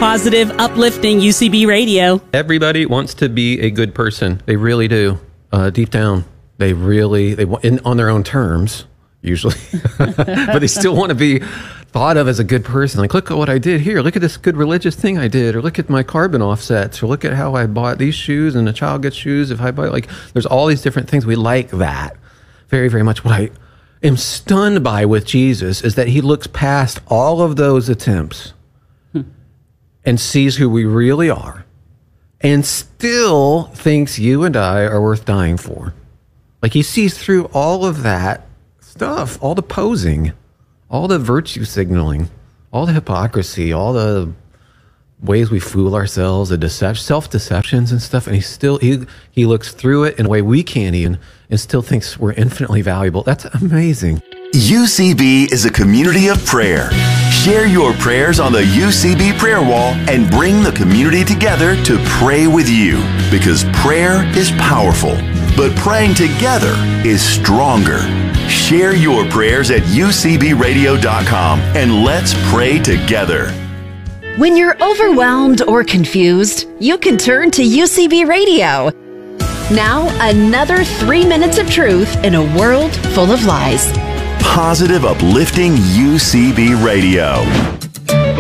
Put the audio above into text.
positive, uplifting UCB radio. Everybody wants to be a good person. They really do. Deep down, they want, on their own terms, usually, but they still want to be thought of as a good person. Like, look at what I did here. Look at this good religious thing I did, or look at my carbon offsets, or look at how I bought these shoes, and a child gets shoes if I buy, like, there's all these different things. We like that very, very much. What I am stunned by with Jesus is that he looks past all of those attempts and sees who we really are, and still thinks you and I are worth dying for. Like, he sees through all of that stuff, all the posing, all the virtue signaling, all the hypocrisy, all the ways we fool ourselves, the self-deceptions and stuff, and he looks through it in a way we can't even, and still thinks we're infinitely valuable. That's amazing. UCB is a community of prayer. Share your prayers on the UCB prayer wall and bring the community together to pray with you, because prayer is powerful, but praying together is stronger. Share your prayers at ucbradio.com and let's pray together. When you're overwhelmed or confused, you can turn to UCB Radio. Now, another 3 minutes of truth in a world full of lies. Positive, uplifting UCB Radio.